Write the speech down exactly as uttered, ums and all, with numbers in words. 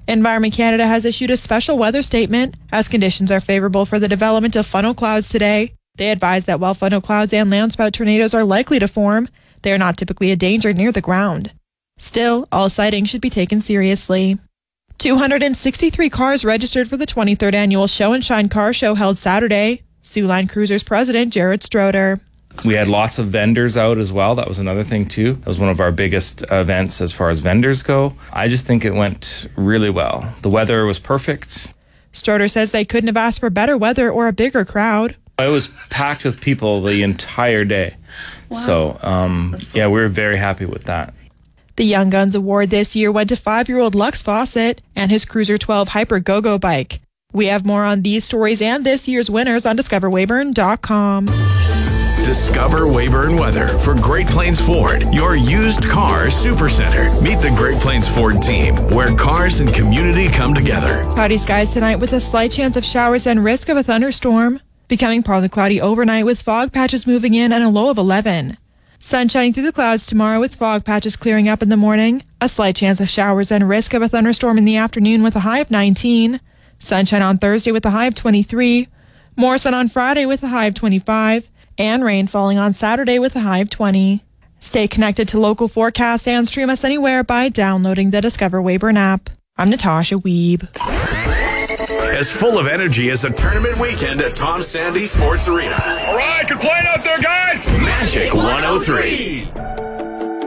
Environment Canada has issued a special weather statement as conditions are favorable for the development of funnel clouds today. They advise that while funnel clouds and landspout tornadoes are likely to form, they are not typically a danger near the ground. Still, all sightings should be taken seriously. two hundred sixty-three cars registered for the twenty-third annual Show and Shine Car Show held Saturday. Soo Line Cruisers President Jared Stroder. We had lots of vendors out as well. That was another thing too. That was one of our biggest events as far as vendors go. I just think it went really well. The weather was perfect. Stroder says they couldn't have asked for better weather or a bigger crowd. It was packed with people the entire day. Wow. So, um, so yeah, we were very happy with that. The Young Guns Award this year went to five-year-old Lux Fawcett and his Cruiser twelve Hyper Go-Go bike. We have more on these stories and this year's winners on discover weyburn dot com. Discover Weyburn Weather for Great Plains Ford, your used car supercenter. Meet the Great Plains Ford team, where cars and community come together. Cloudy skies tonight with a slight chance of showers and risk of a thunderstorm. Becoming partly cloudy overnight with fog patches moving in and a low of eleven. Sun shining through the clouds tomorrow with fog patches clearing up in the morning. A slight chance of showers and risk of a thunderstorm in the afternoon with a high of nineteen. Sunshine on Thursday with a high of twenty-three. More sun on Friday with a high of twenty-five. And rain falling on Saturday with a high of twenty. Stay connected to local forecasts and stream us anywhere by downloading the Discover Weyburn app. I'm Natasha Weeb. As full of energy as a tournament weekend at Tom Sandy Sports Arena. All right, good playing out there, guys. Magic one oh three.